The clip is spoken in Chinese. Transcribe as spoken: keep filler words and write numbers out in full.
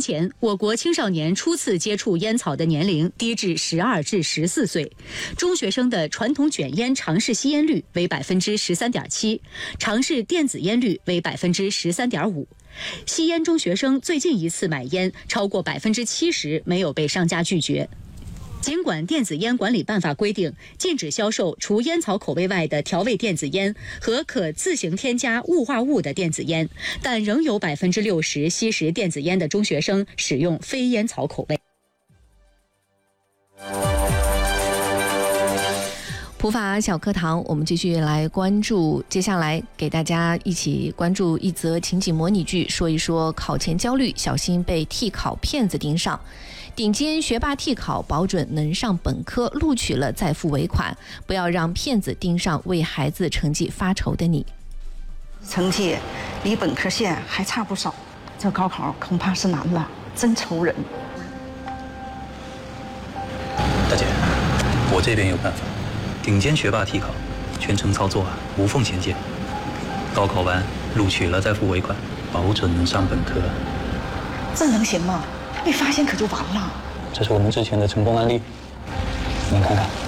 前，我国青少年初次接触烟草的年龄低至十二至十四岁，中学生的传统卷烟尝试吸烟率为百分之十三点七，尝试电子烟率为百分之十三点五。吸烟中学生最近一次买烟超过百分之七十没有被商家拒绝。尽管电子烟管理办法规定禁止销售除烟草口味外的调味电子烟和可自行添加雾化物的电子烟，但仍有百分之六十吸食电子烟的中学生使用非烟草口味。 普法小课堂，我们继续来关注，接下来给大家一起关注一则情景模拟剧，说一说考前焦虑，小心被替考骗子盯上。顶尖学霸替考，保准能上本科，录取了再付尾款，不要让骗子盯上为孩子成绩发愁的你。 成绩离本科线还差不少，这高考恐怕是难了，真愁人。 大姐，我这边有办法，顶尖学霸替考，全程操作啊，无缝衔接。高考完录取了再付尾款，保准能上本科。 这能行吗？被发现可就完了。 这是我们之前的成功案例，您看看。